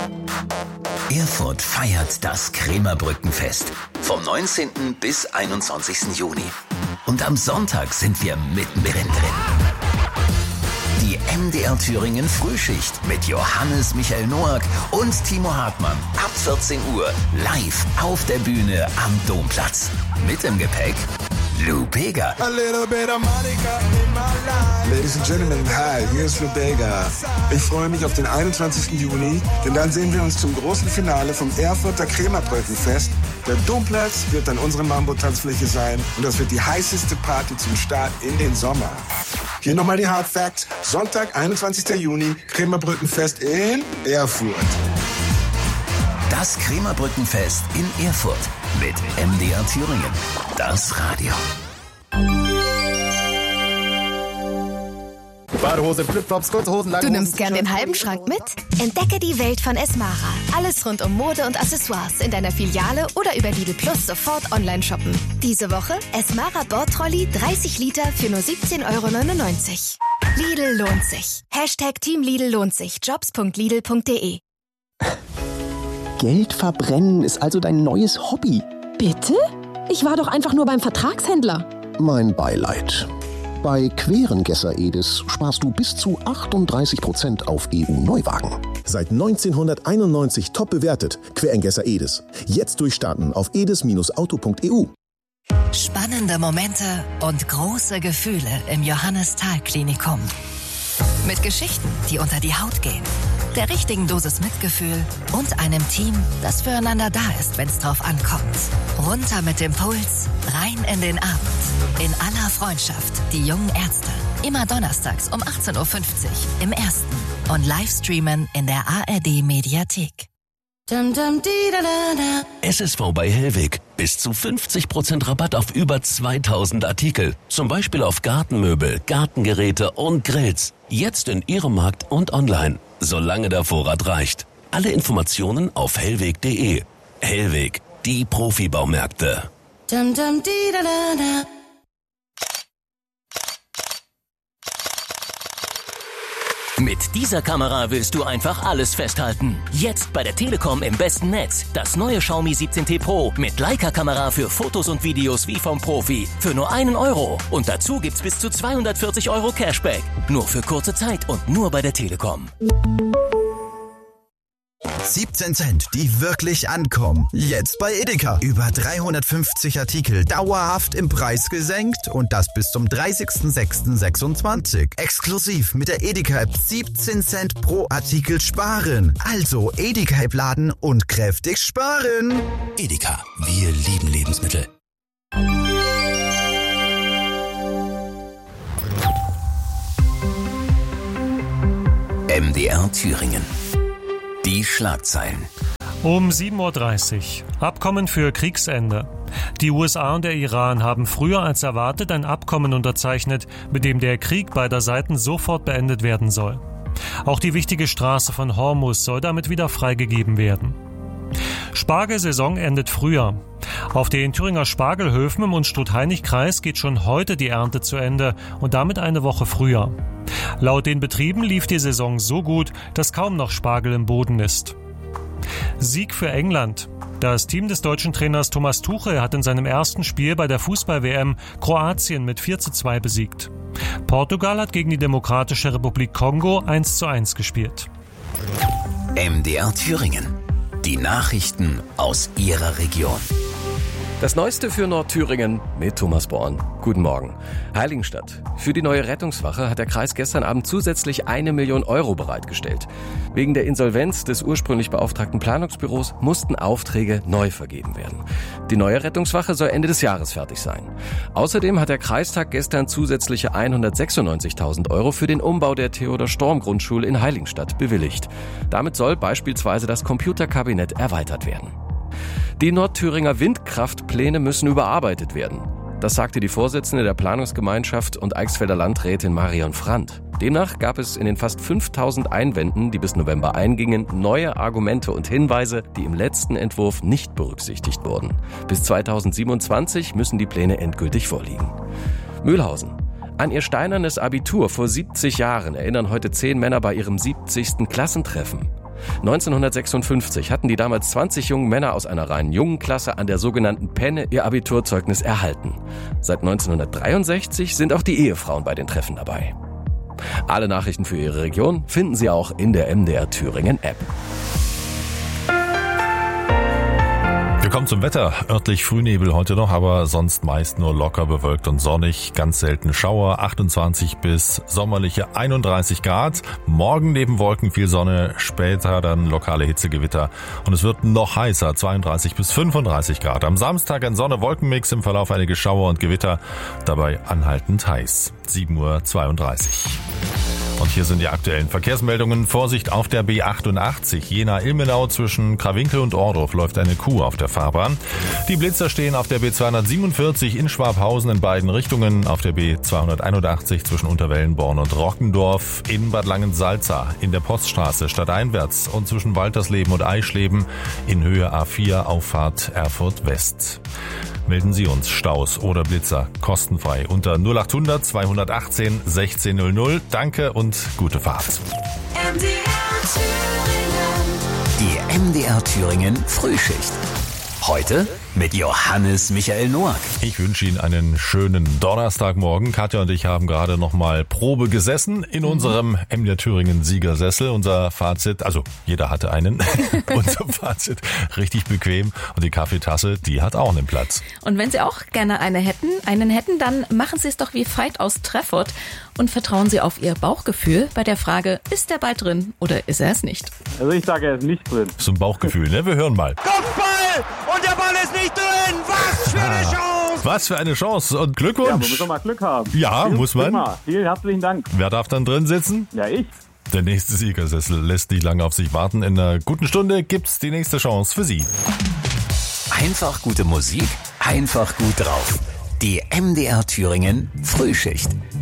Erfurt feiert das Krämerbrückenfest vom 19. bis 21. Juni. Und am Sonntag sind wir mittendrin drin. Die MDR Thüringen Frühschicht mit Johannes Michael Noack und Timo Hartmann ab 14 Uhr live auf der Bühne am Domplatz. Mit im Gepäck Lou Bega. Ladies and Gentlemen, hi, hier ist Lou Bega. Ich freue mich auf den 21. Juni, denn dann sehen wir uns zum großen Finale vom Erfurter Krämerbrückenfest. Der Domplatz wird dann unsere Mambo-Tanzfläche sein und das wird die heißeste Party zum Start in den Sommer. Hier nochmal die Hard Facts. Sonntag, 21. Juni, Krämerbrückenfest in Erfurt. Das Krämerbrückenfest in Erfurt mit MDR Thüringen. Das Radio. Badehose, Flipflops, kurze Hosen, lange Du Hosen. nimmst gern den halben Schrank mit? Entdecke die Welt von Esmara. Alles rund um Mode und Accessoires in deiner Filiale oder über Lidl Plus sofort online shoppen. Diese Woche Esmara Bordtrolley 30 Liter für nur 17,99 €. Lidl lohnt sich. Hashtag Team Lidl lohnt sich. Jobs.lidl.de. Geld verbrennen ist also dein neues Hobby. Bitte? Ich war doch einfach nur beim Vertragshändler. Mein Beileid. Bei Querengesser Edis sparst du bis zu 38% auf EU-Neuwagen. Seit 1991 top bewertet. Querengesser Edis. Jetzt durchstarten auf edis-auto.eu. Spannende Momente und große Gefühle im Johannes-Thal-Klinikum. Mit Geschichten, die unter die Haut gehen, der richtigen Dosis Mitgefühl und einem Team, das füreinander da ist, wenn's drauf ankommt. Runter mit dem Puls, rein in den Abend. In aller Freundschaft, die jungen Ärzte. Immer donnerstags um 18:50 Uhr im Ersten und Livestreamen in der ARD-Mediathek. SSV bei Hellweg. Bis zu 50% Rabatt auf über 2000 Artikel. Zum Beispiel auf Gartenmöbel, Gartengeräte und Grills. Jetzt in Ihrem Markt und online. Solange der Vorrat reicht. Alle Informationen auf hellweg.de. Hellweg, die Profibaumärkte. Mit dieser Kamera willst du einfach alles festhalten. Jetzt bei der Telekom im besten Netz. Das neue Xiaomi 17T Pro mit Leica-Kamera für Fotos und Videos wie vom Profi. Für nur €1. Und dazu gibt's bis zu 240 € Cashback. Nur für kurze Zeit und nur bei der Telekom. 17 Cent, die wirklich ankommen. Jetzt bei Edeka. Über 350 Artikel dauerhaft im Preis gesenkt und das bis zum 30.06.26. Exklusiv mit der Edeka-App 17 Cent pro Artikel sparen. Also Edeka-App laden und kräftig sparen. Edeka, wir lieben Lebensmittel. MDR Thüringen. Die Schlagzeilen. Um 7:30 Uhr. Abkommen für Kriegsende. Die USA und der Iran haben früher als erwartet ein Abkommen unterzeichnet, mit dem der Krieg beider Seiten sofort beendet werden soll. Auch die wichtige Straße von Hormuz soll damit wieder freigegeben werden. Spargelsaison endet früher. Auf den Thüringer Spargelhöfen im Unstrut-Hainich-Kreis geht schon heute die Ernte zu Ende und damit eine Woche früher. Laut den Betrieben lief die Saison so gut, dass kaum noch Spargel im Boden ist. Sieg für England. Das Team des deutschen Trainers Thomas Tuchel hat in seinem ersten Spiel bei der Fußball-WM Kroatien mit 4:2 besiegt. Portugal hat gegen die Demokratische Republik Kongo 1:1 gespielt. MDR Thüringen. Die Nachrichten aus Ihrer Region. Das Neueste für Nordthüringen mit Thomas Born. Guten Morgen. Heiligenstadt. Für die neue Rettungswache hat der Kreis gestern Abend zusätzlich 1 Million € bereitgestellt. Wegen der Insolvenz des ursprünglich beauftragten Planungsbüros mussten Aufträge neu vergeben werden. Die neue Rettungswache soll Ende des Jahres fertig sein. Außerdem hat der Kreistag gestern zusätzliche 196.000 € für den Umbau der Theodor-Storm-Grundschule in Heiligenstadt bewilligt. Damit soll beispielsweise das Computerkabinett erweitert werden. Die Nordthüringer Windkraftpläne müssen überarbeitet werden. Das sagte die Vorsitzende der Planungsgemeinschaft und Eichsfelder Landrätin Marion Frandt. Demnach gab es in den fast 5.000 Einwänden, die bis November eingingen, neue Argumente und Hinweise, die im letzten Entwurf nicht berücksichtigt wurden. Bis 2027 müssen die Pläne endgültig vorliegen. Mühlhausen. An ihr steinernes Abitur vor 70 Jahren erinnern heute 10 Männer bei ihrem 70. Klassentreffen. 1956 hatten die damals 20 jungen Männer aus einer rein jungen Klasse an der sogenannten Penne ihr Abiturzeugnis erhalten. Seit 1963 sind auch die Ehefrauen bei den Treffen dabei. Alle Nachrichten für Ihre Region finden Sie auch in der MDR Thüringen App. Wir kommen zum Wetter. Örtlich Frühnebel heute noch, aber sonst meist nur locker bewölkt und sonnig. Ganz selten Schauer, 28 bis sommerliche 31 Grad. Morgen neben Wolken viel Sonne, später dann lokale Hitzegewitter. Und es wird noch heißer, 32 bis 35 Grad. Am Samstag ein Sonne-Wolken-Mix, im Verlauf einige Schauer und Gewitter. Dabei anhaltend heiß. 7:32 Uhr. Und hier sind die aktuellen Verkehrsmeldungen. Vorsicht auf der B88 Jena-Ilmenau zwischen Krawinkel und Ohrdruf läuft eine Kuh auf der Fahrbahn. Die Blitzer stehen auf der B247 in Schwabhausen in beiden Richtungen, auf der B281 zwischen Unterwellenborn und Rockendorf, in Bad Langensalza, in der Poststraße stadteinwärts und zwischen Waltersleben und Eischleben in Höhe A4 Auffahrt Erfurt West. Melden Sie uns Staus oder Blitzer kostenfrei unter 0800 218 1600. Danke und gute Fahrt. Die MDR Thüringen Frühschicht. Heute mit Johannes Michael Noack. Ich wünsche Ihnen einen schönen Donnerstagmorgen. Katja und ich haben gerade noch mal Probe gesessen in unserem MDR Thüringen Siegersessel. Unser Fazit, also jeder hatte einen, unser Fazit richtig bequem und die Kaffeetasse, die hat auch einen Platz. Und wenn Sie auch gerne einen hätten, dann machen Sie es doch wie Veit aus Treffort und vertrauen Sie auf Ihr Bauchgefühl bei der Frage, ist der Ball drin oder ist er es nicht? Also ich sage, er ist nicht drin. So ein Bauchgefühl, ne? Wir hören mal. Kopfball! Und der Ball ist nicht drin! Was für eine Chance! Was für eine Chance und Glückwunsch! Ja, man muss doch mal Glück haben. Ja, muss man. Prima. Vielen herzlichen Dank. Wer darf dann drin sitzen? Ja, ich. Der nächste Siegersessel lässt nicht lange auf sich warten. In einer guten Stunde gibt's die nächste Chance für Sie. Einfach gute Musik, einfach gut drauf. Die MDR Thüringen Frühschicht.